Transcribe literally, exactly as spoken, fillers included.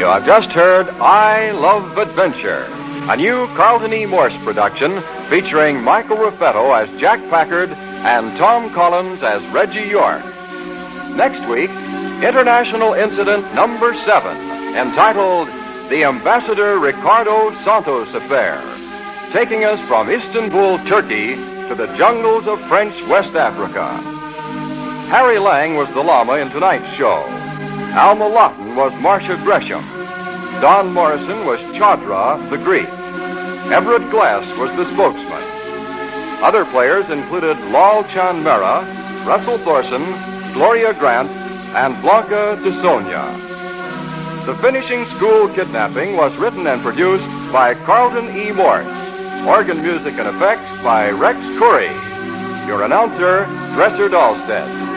You have just heard I Love Adventure, a new Carlton E. Morse production featuring Michael Raffetto as Jack Packard and Tom Collins as Reggie York. Next week, International Incident Number Seven, entitled The Ambassador Ricardo Santos Affair, taking us from Istanbul, Turkey, to the jungles of French West Africa. Harry Lang was the llama in tonight's show. Alma Lawton was Marcia Gresham. Don Morrison was Chadra, the Greek. Everett Glass was the spokesman. Other players included Lal Chan Mehra, Russell Thorson, Gloria Grant, and Blanca de Sonia. The Finishing School Kidnapping was written and produced by Carlton E. Morse. Organ music and effects by Rex Curry. Your announcer, Dresser Dahlstedt.